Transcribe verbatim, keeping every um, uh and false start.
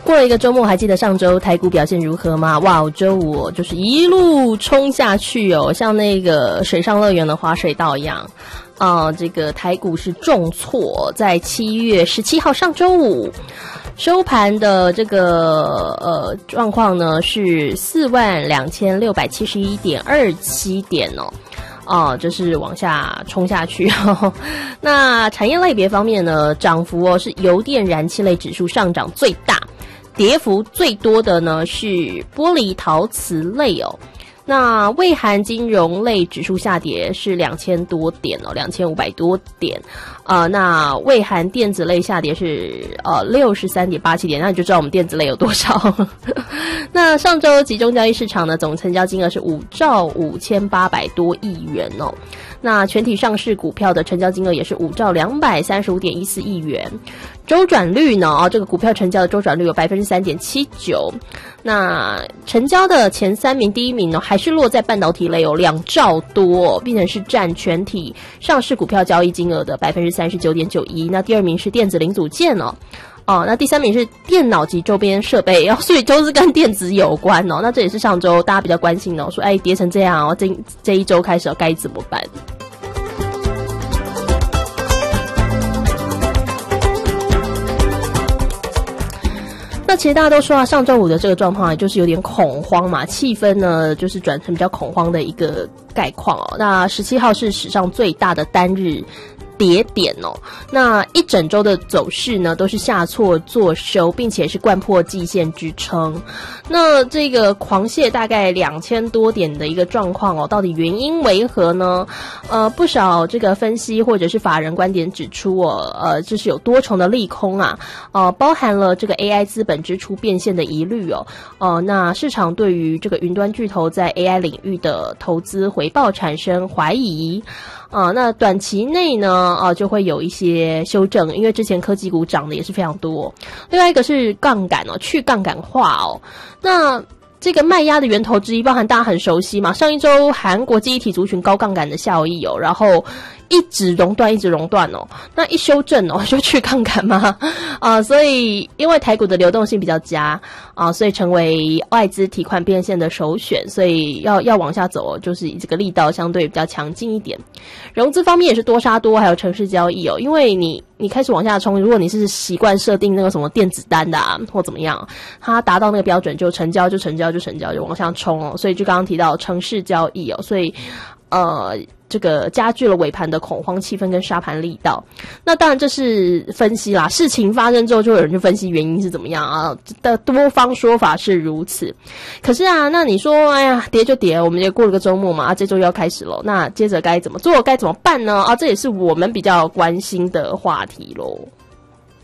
过了一个周末，还记得上周台股表现如何吗？哇，周五就是一路冲下去哦，像那个水上乐园的滑水道一样。啊、呃，这个台股是重挫，在七月十七号上周五收盘的这个呃状况呢是四万两千六百七十一点二七点哦。哦，就是往下冲下去哦。那产业类别方面呢，涨幅哦是油电燃气类指数上涨最大，跌幅最多的呢是玻璃陶瓷类哦。那未含金融类指数下跌是两千多点哦，两千五百多点。呃，那未含电子类下跌是呃六十三点八七点，那你就知道我们电子类有多少。那上周集中交易市场呢，总成交金额是五兆五千八百多亿元哦。那全体上市股票的成交金额也是五兆两百三十五点一四亿元。周转率呢？哦，这个股票成交的周转率有百分之三点七九。那成交的前三名，第一名呢还是落在半导体类有两兆多，并且是占全体上市股票交易金额的百分之三十九点九一。那第二名是电子零组件哦。哦，那第三名是电脑及周边设备，哦，所以都是跟电子有关哦。那这也是上周大家比较关心的哦，说哎跌成这样哦，这这一周开始该怎么办？那其实大家都说啊，上周五的这个状况也就是有点恐慌嘛，气氛呢就是转成比较恐慌的一个概况哦。那十七号是史上最大的单日跌点哦，那一整周的走势呢都是下挫做收，并且是掼破季线支撑。那这个狂泻大概两千多点的一个状况哦，到底原因为何呢？呃，不少这个分析或者是法人观点指出哦，呃，这是有多重的利空啊，呃，包含了这个 A I 资本支出变现的疑虑哦，呃，那市场对于这个云端巨头在 A I 领域的投资回报产生怀疑。啊、呃，那短期内呢，啊、呃，就会有一些修正，因为之前科技股涨的也是非常多。另外一个是杠杆哦，去杠杆化哦。那这个卖压的源头之一，包含大家很熟悉嘛，上一周韩国记忆体族群高杠杆的效益哦，然后一直熔断，一直熔断哦，那一修正哦，就去杠杆嘛，啊、呃，所以因为台股的流动性比较佳啊、呃，所以成为外资提款变现的首选，所以要要往下走哦，就是这个力道相对比较强劲一点。融资方面也是多杀多，还有程式交易哦，因为你你开始往下冲，如果你是习惯设定那个什么电子单的啊，或怎么样，它达到那个标准就成交就成交就成交就往下冲哦，所以就刚刚提到程式交易哦，所以呃。这个加剧了尾盘的恐慌气氛跟杀盘力道。那当然这是分析啦，事情发生之后就有人去分析原因是怎么样啊，的多方说法是如此。可是啊，那你说哎呀跌就跌，我们也过了个周末嘛，啊这周又要开始了，那接着该怎么做，该怎么办呢？啊这也是我们比较关心的话题咯。